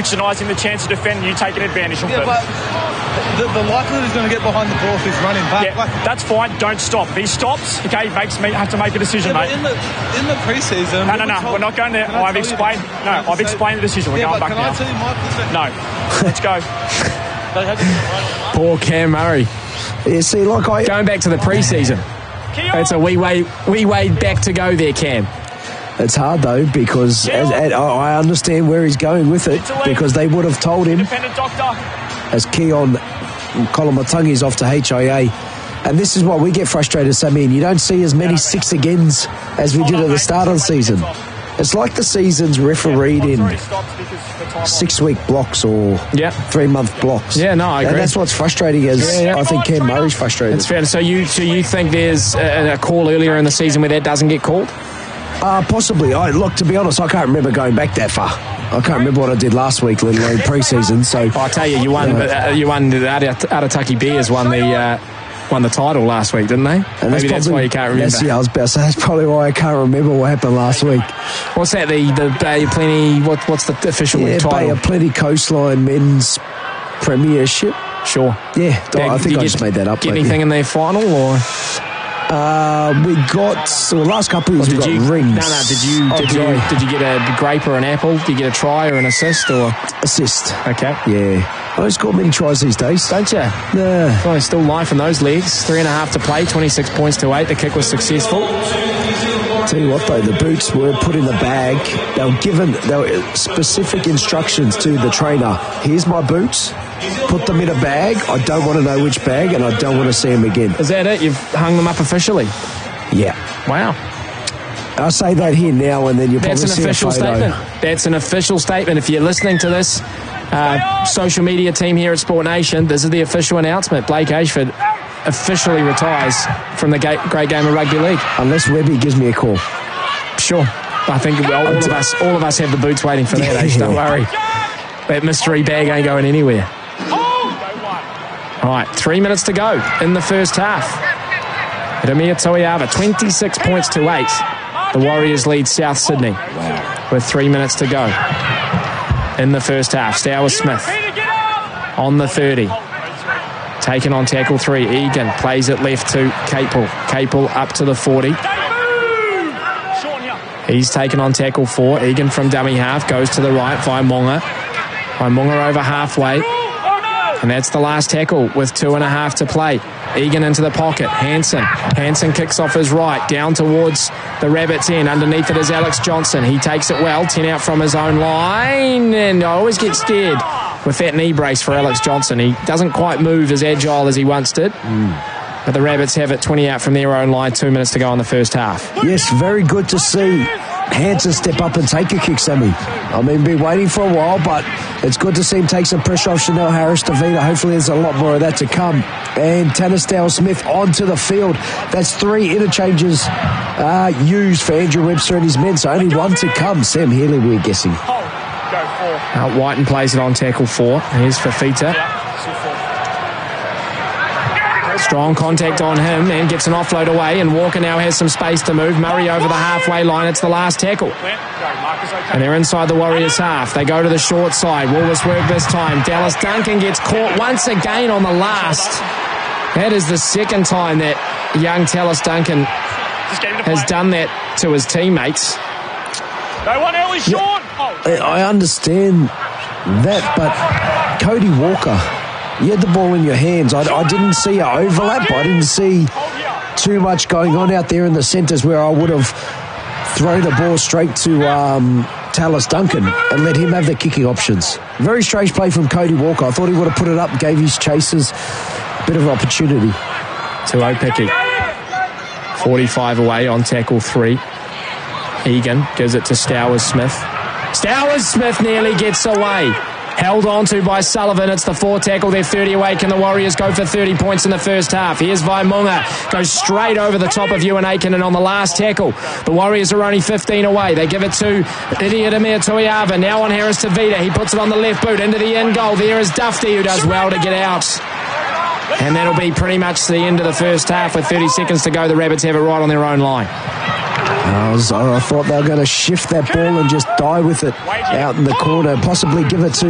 which denies him the chance to defend and you taking advantage of it. But the likelihood he's going to get behind the ball if he's running back. Yeah, that's fine. Don't stop. If he stops, okay, he makes me have to make a decision, mate. In the pre-season... No, we're not going there. I've explained the decision. We're going back now. Can I tell you my perspective? No. Let's go. Poor Cam Murray. Yeah, see, going back to the pre-season. It's a wee way back to go there, Cam. It's hard, though, because I understand where he's going with it, because they would have told him, as Keon Kolomatangi's off to HIA. And this is what we get frustrated, Sammy. You don't see as many 6-agains as we did at the start of the season. It's like the season's refereed in 6-week blocks or 3-month blocks. Yeah, no, I agree. And that's what's frustrating, I think Cam Murray's frustrated. That's fair. So you think there's a call earlier in the season where that doesn't get called? Possibly. Look, to be honest, I can't remember going back that far. I can't remember what I did last week, let alone pre-season. So I tell you, you won. The Arataki Bears won the title last week, didn't they? And maybe that's why you can't remember. I was about to say, that's probably why I can't remember what happened last week. What's that? The Bay of Plenty. What's the official title? Bay of Plenty Coastline Men's Premiership. Sure. Yeah, I think I just made that up. Get anything in their final or? We got the last couple of years. We got rings. No. Did you get a grape or an apple? Did you get a try or an assist or assist? Okay. Yeah. I don't score many tries these days, don't you? Yeah. Well, still life in those legs. 3.5 to play. 26 points to 8. The kick was successful. Tell you what, though, the boots were put in the bag. They were specific instructions to the trainer. Here's my boots. Put them in a bag. I don't want to know which bag, and I don't want to see them again. Is that it? You've hung them up officially? Yeah. Wow. I'll say that here now, and then you'll probably see a photo. That's an official statement. That's an official statement. If you're listening to this, social media team here at Sport Nation, this is the official announcement. Blake Ashford officially retires from the great game of rugby league. Unless Webby gives me a call. Sure. I think all of us have the boots waiting for that, Ash. Don't worry. That mystery bag ain't going anywhere. All right, 3 minutes to go in the first half. Ramia Toiava, 26 points to 8. The Warriors lead South Sydney with 3 minutes to go in the first half. Stowers Smith on the 30. Taken on tackle 3. Egan plays it left to Capel. Capel up to the 40. He's taken on tackle 4. Egan from dummy half goes to the right. Vaimonga over halfway. And that's the last tackle with 2.5 to play. Egan into the pocket. Hansen kicks off his right, down towards the Rabbits' end. Underneath it is Alex Johnson. He takes it well, 10 out from his own line. And I always get scared with that knee brace for Alex Johnson. He doesn't quite move as agile as he once did. But the Rabbits have it 20 out from their own line, 2 minutes to go in the first half. Yes, very good to see Hansen step up and take a kick, Sammy. I mean, been waiting for a while, but it's good to see him take some pressure off Chanel Harris-Tavita. Hopefully there's a lot more of that to come. And Tanner Stowell-Smith onto the field. That's 3 interchanges used for Andrew Webster and his men, so only 1 to come. Sam Healy, we're guessing. Whiten plays it on tackle 4. Here's Fafita. Strong contact on him and gets an offload away, and Walker now has some space to move. Murray over the halfway line. It's the last tackle. And they're inside the Warriors' half. They go to the short side. Woolworths work this time. Dallas Duncan gets caught once again on the last. That is the second time that young Dallas Duncan has done that to his teammates. They want early short. I understand that, but Cody Walker, you had the ball in your hands. I didn't see an overlap. I didn't see too much going on out there in the centres where I would have thrown the ball straight to Tallis Duncan and let him have the kicking options. Very strange play from Cody Walker. I thought he would have put it up, gave his chasers a bit of opportunity. To Opiki. 45 away on tackle 3. Egan gives it to Stowers Smith. Stowers Smith nearly gets away. Held on to by Sullivan. It's the 4 tackle. They're 30 away. Can the Warriors go for 30 points in the first half? Here's Vaimonga. Goes straight over the top of Ewan Aiken, and on the last tackle, the Warriors are only 15 away. They give it to Idiatamir Toiava. Now on Harris-Tavita. He puts it on the left boot into the end goal. There is Dufty, who does well to get out. And that'll be pretty much the end of the first half. With 30 seconds to go, the Rabbits have it right on their own line. I thought they were going to shift that ball and just die with it out in the corner, possibly give it to